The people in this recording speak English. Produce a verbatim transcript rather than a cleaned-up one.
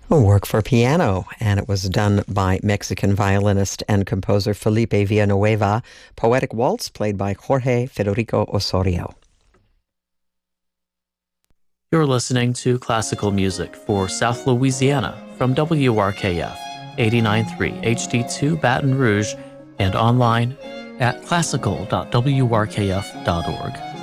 A work for piano, and it was done by Mexican violinist and composer Felipe Villanueva. Poetic Waltz, played by Jorge Federico Osorio. You're listening to classical music for South Louisiana from W R K F eighty-nine point three H D two Baton Rouge and online at classical dot w r k f dot org.